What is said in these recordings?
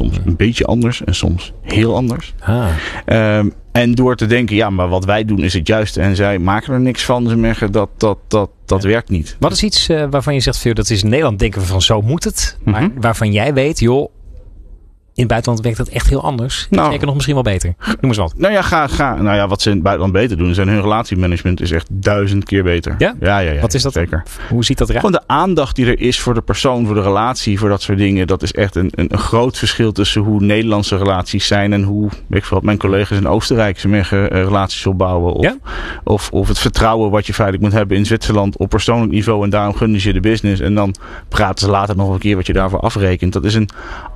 soms een beetje anders en soms heel anders. En door te denken, ja, maar wat wij doen is het juiste en zij maken er niks van, ze merken dat werkt niet. Wat is iets waarvan je zegt, dat is in Nederland denken we van zo moet het, maar waarvan jij weet, joh, in het buitenland werkt dat echt heel anders. Zeker nog misschien wel beter. Noem eens wat. Nou ja, wat ze in het buitenland beter doen, zijn hun relatiemanagement is echt 1000 keer beter. Ja? Ja. Wat is dat? Zeker. Hoe ziet dat eruit? Gewoon de aandacht die er is voor de persoon, voor de relatie, voor dat soort dingen. Dat is echt een groot verschil tussen hoe Nederlandse relaties zijn en hoe, weet ik veel, mijn collega's in Oostenrijk relaties opbouwen. Of het vertrouwen wat je feitelijk moet hebben in Zwitserland op persoonlijk niveau. En daarom gunnen ze je de business. En dan praten ze later nog een keer wat je daarvoor afrekent. Dat is een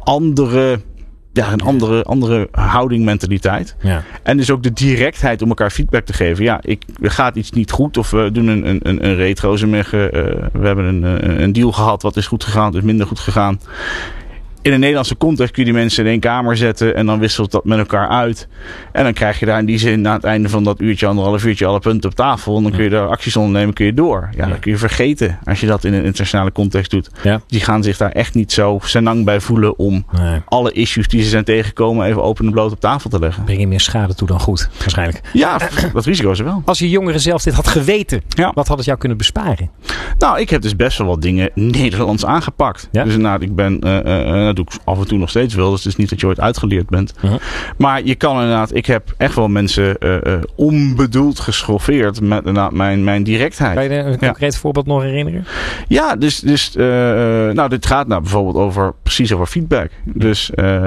andere houding, mentaliteit. Ja. En dus ook de directheid om elkaar feedback te geven. Ja, gaat iets niet goed of we doen een retro. We hebben een deal gehad wat is goed gegaan, het is minder goed gegaan. In een Nederlandse context kun je die mensen in één kamer zetten en dan wisselt dat met elkaar uit. En dan krijg je daar in die zin na het einde van dat anderhalf uurtje alle punten op tafel. En dan kun je daar acties ondernemen, kun je door. Ja, dat kun je vergeten als je dat in een internationale context doet. Ja. Die gaan zich daar echt niet zo senang bij voelen om alle issues die ze zijn tegengekomen even open en bloot op tafel te leggen. Breng je meer schade toe dan goed, waarschijnlijk. Ja, dat risico is er wel. Als je jongeren zelf dit had geweten, wat had het jou kunnen besparen? Nou, ik heb dus best wel wat dingen Nederlands aangepakt. Ja? Dus ik ben... dat doe ik af en toe nog steeds wel. Dus het is niet dat je ooit uitgeleerd bent. Maar je kan inderdaad... Ik heb echt wel mensen onbedoeld geschoffeerd met inderdaad mijn directheid. Kan je een concreet voorbeeld nog herinneren? Ja, dus dit gaat bijvoorbeeld precies over feedback. Dus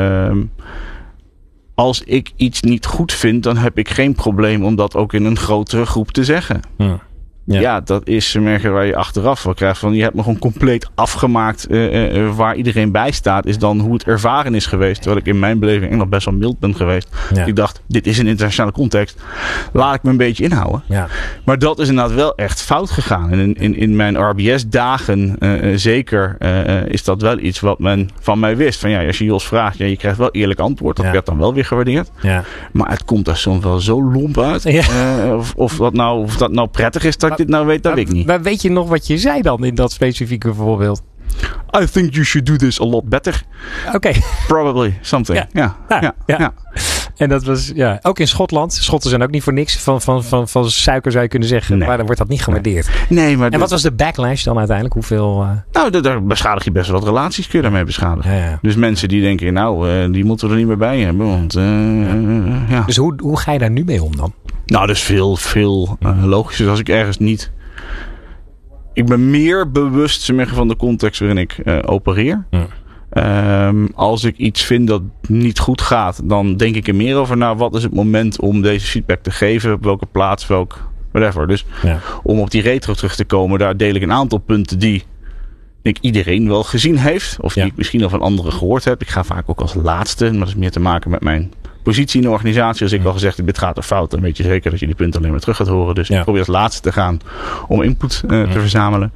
als ik iets niet goed vind, dan heb ik geen probleem om dat ook in een grotere groep te zeggen. Ja, dat is merken waar je achteraf wel krijgt van je hebt me gewoon compleet afgemaakt waar iedereen bij staat, is dan hoe het ervaren is geweest. Terwijl ik in mijn beleving nog best wel mild ben geweest. Ja. Ik dacht, dit is een internationale context. Laat ik me een beetje inhouden. Ja. Maar dat is inderdaad wel echt fout gegaan. En in mijn RBS-dagen zeker is dat wel iets wat men van mij wist. Van ja, als je Jos vraagt, je krijgt wel eerlijk antwoord. Dat werd dan wel weer gewaardeerd. Ja. Maar het komt er soms wel zo lomp uit. Ja. Of dat nou prettig is dat dit nou weet, dat weet ik niet. Maar weet je nog wat je zei dan in dat specifieke voorbeeld? I think you should do this a lot better. Oké. Probably something. Ja. En dat was ook in Schotland. Schotten zijn ook niet voor niks van suiker, zou je kunnen zeggen. Nee. Maar dan wordt dat niet gewaardeerd. Nee, maar en wat was de backlash dan uiteindelijk? Hoeveel? Nou, daar beschadig je best wel wat relaties. Kun je daarmee beschadigen. Ja. Dus mensen die denken, die moeten we er niet meer bij hebben. Want, Dus hoe ga je daar nu mee om dan? Nou, dus veel logischer. Als ik ergens niet... Ik ben meer bewust van de context waarin ik opereer. Als ik iets vind dat niet goed gaat, dan denk ik er meer over wat is het moment om deze feedback te geven, op welke plaats, whatever. Dus om op die retro terug te komen, daar deel ik een aantal punten die iedereen wel gezien heeft. Of die ik misschien al van anderen gehoord heb. Ik ga vaak ook als laatste, maar dat is meer te maken met mijn positie in de organisatie. Als ik al gezegd heb, dit gaat er fout, dan weet je zeker dat je die punten alleen maar terug gaat horen. Dus ik probeer als laatste te gaan om input te verzamelen.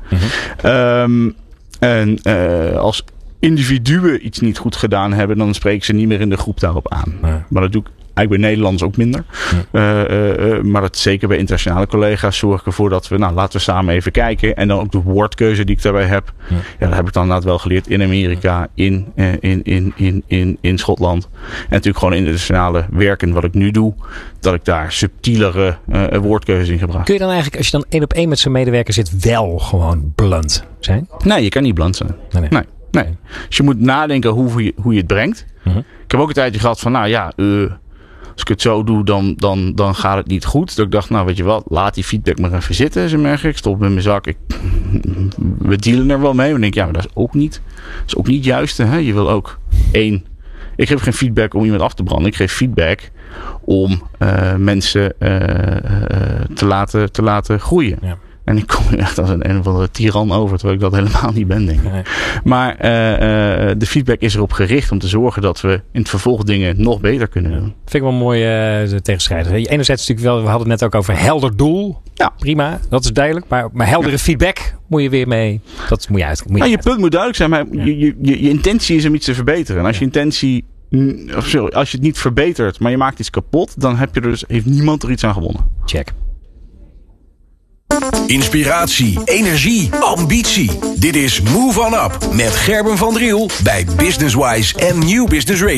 Als individuen iets niet goed gedaan hebben, dan spreek ik ze niet meer in de groep daarop aan. Maar dat doe ik eigenlijk bij Nederlanders ook minder. Maar dat zeker bij internationale collega's zorg ik ervoor dat we, laten we samen even kijken. En dan ook de woordkeuze die ik daarbij heb. Ja, dat heb ik dan inderdaad wel geleerd in Amerika, in Schotland. En natuurlijk gewoon in internationale werken wat ik nu doe, dat ik daar subtielere woordkeuzes in gebruik. Kun je dan eigenlijk, als je dan 1-op-1 met zo'n medewerker zit, wel gewoon blunt zijn? Nee, je kan niet blunt zijn. Nee. Dus je moet nadenken hoe je het brengt. Ik heb ook een tijdje gehad van, als ik het zo doe, dan gaat het niet goed. Dat ik dacht, weet je wat, laat die feedback maar even zitten. Ik stop met mijn zak. We dealen er wel mee. Maar ik denk, maar dat is ook niet juist. Hè? Je wil ook ik geef geen feedback om iemand af te branden. Ik geef feedback om mensen te laten groeien. Ja. En ik kom echt als een of andere tiran over, terwijl ik dat helemaal niet ben, denk ik. Nee. Maar de feedback is erop gericht om te zorgen dat we in het vervolg dingen nog beter kunnen doen. Vind ik wel mooi tegenstrijdig. Enerzijds natuurlijk wel, we hadden het net ook over helder doel. Ja. Prima, dat is duidelijk. Maar heldere feedback moet je weer mee. Dat moet je uit. Je punt moet duidelijk zijn, maar je intentie is om iets te verbeteren. En als je intentie... als je het niet verbetert, maar je maakt iets kapot, dan heeft niemand er iets aan gewonnen. Check. Inspiratie, energie, ambitie. Dit is Move On Up met Gerben van Driel bij Businesswise en New Business Radio.